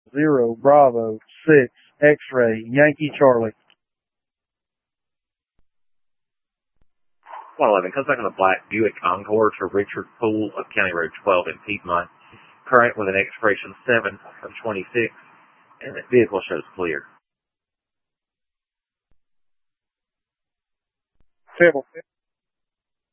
0 Bravo 6 X-ray Yankee Charlie. 111, comes back on the black Buick Encore to Richard Poole of County Road 12 in Piedmont. Current with an expiration 7 of 26, and the vehicle shows clear. Table